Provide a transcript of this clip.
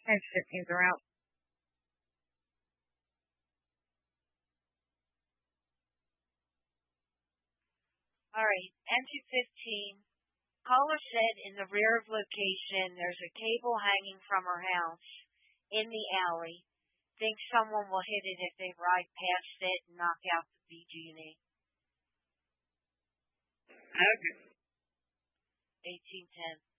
And shit means are out. All right, entry 15. Caller said in the rear of location there's a cable hanging from her house in the alley. Think someone will hit it if they ride past it and knock out the BG&E. Okay. 1810.